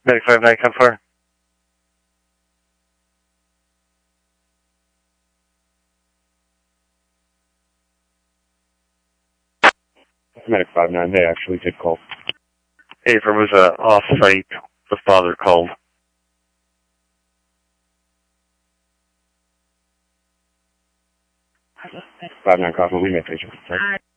Medic 59, come for. Medic 59, they actually did call. Hey, there was a off-site the father called. 59, Cosmo, we may take you.